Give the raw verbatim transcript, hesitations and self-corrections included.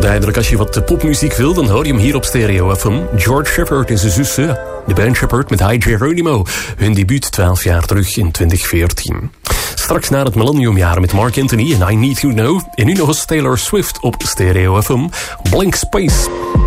Uiteindelijk, als je wat popmuziek wil, dan hoor je hem hier op Stereo F M. George Shepherd en zijn zus, de band Shepherd met Hi Geronimo. Hun debuut twaalf jaar terug in twintig veertien. Straks na het millenniumjaar met Mark Anthony en I Need To Know. En nu nog eens Taylor Swift op Stereo F M. Blank Space.